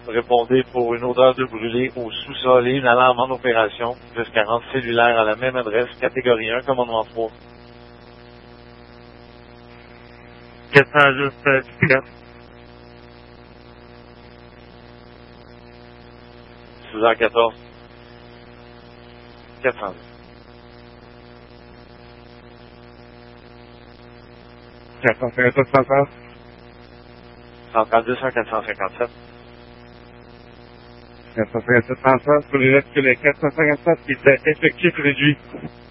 Répondez pour une odeur de brûlé au sous-sol et une alarme en opération. Jusqu'à rente cellulaire à la même adresse, catégorie 1, commandement 3. 400 juste pilote. 6h14. 400. Centrale 200, 457. 457 pour les restes que les 457 qui étaient effectifs réduits.